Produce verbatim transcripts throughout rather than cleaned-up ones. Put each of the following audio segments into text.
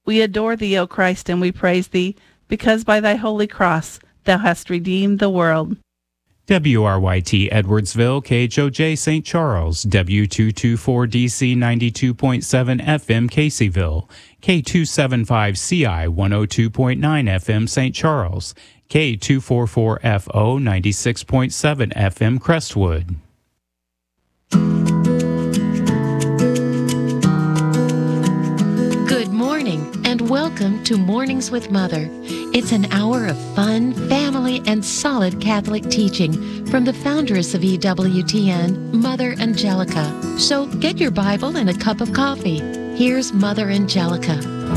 We adore thee, O Christ, and we praise thee, because by thy holy cross thou hast redeemed the world. W R Y T Edwardsville, K H O J Saint Charles, W two twenty-four D C ninety-two point seven F M Caseyville, K two seventy-five C I one oh two point nine F M Saint Charles, K two forty-four F O ninety-six point seven F M Crestwood. Good morning and welcome to Mornings with Mother. It's an hour of fun, family, and solid Catholic teaching from the foundress of E W T N, Mother Angelica. So get your Bible and a cup of coffee. Here's Mother Angelica.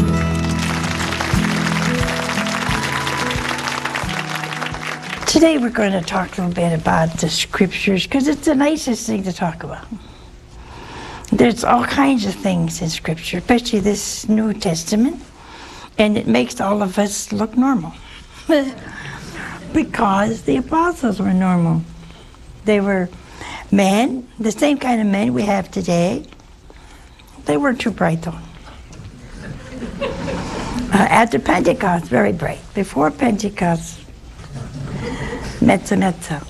Today we're going to talk a little bit about the scriptures because it's the nicest thing to talk about. There's all kinds of things in scripture, especially this New Testament, and it makes all of us look normal because the apostles were normal. They were men, the same kind of men we have today. They weren't too bright though. Uh, after Pentecost, very bright. Before Pentecost, mezza mezza.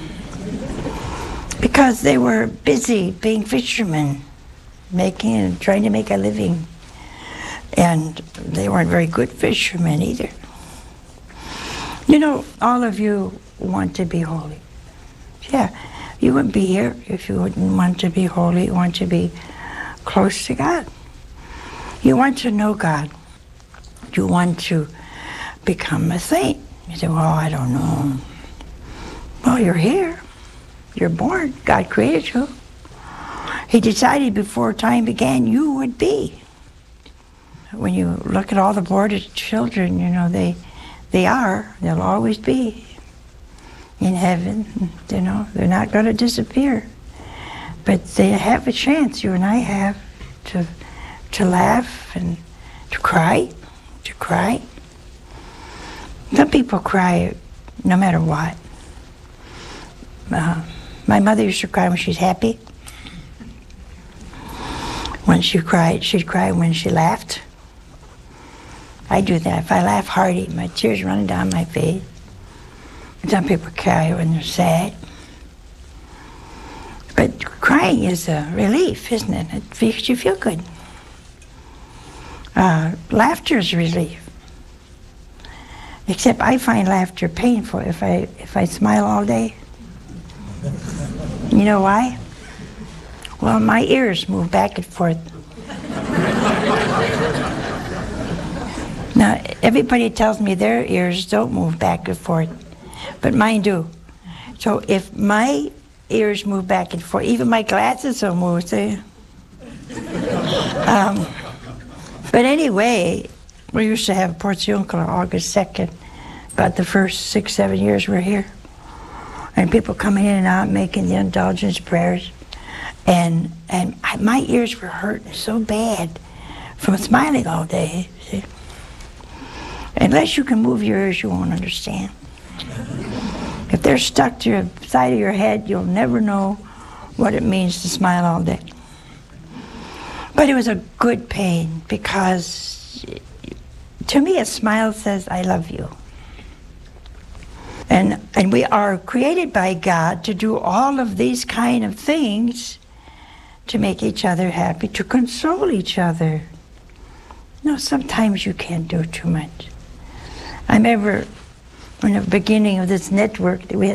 Because they were busy being fishermen, making and trying to make a living. And they weren't very good fishermen either. You know, all of you want to be holy. Yeah, you wouldn't be here if you wouldn't want to be holy, you want to be close to God. You want to know God. You want to become a saint. You say, well, I don't know. Well, you're here. You're born. God created you. He decided before time began you would be. When you look at all the aborted children, you know, they they are, they'll always be in heaven. You know, they're not going to disappear. But they have a chance, you and I have, to to laugh and to cry, to cry. Some people cry no matter what. Uh, my mother used to cry when she's happy. When she cried, she'd cry when she laughed. I do that. If I laugh hearty, my tears running down my face. Some people cry when they're sad. But crying is a relief, isn't it? It makes you feel good. Uh, laughter is a relief. Except I find laughter painful if I if I smile all day. You know why? Well, my ears move back and forth. Now, everybody tells me their ears don't move back and forth, but mine do. So if my ears move back and forth, even my glasses will move, see? um, but anyway, we used to have Porciuncle on August second, about the first six, seven years we're here. And people coming in and out making the indulgence prayers. And and I, my ears were hurting so bad from smiling all day. See? Unless you can move your ears, you won't understand. If they're stuck to the side of your head, you'll never know what it means to smile all day. But it was a good pain because to me a smile says, I love you. And, and we are created by God to do all of these kind of things to make each other happy, to console each other. No, sometimes you can't do too much. I remember in the beginning of this network that we had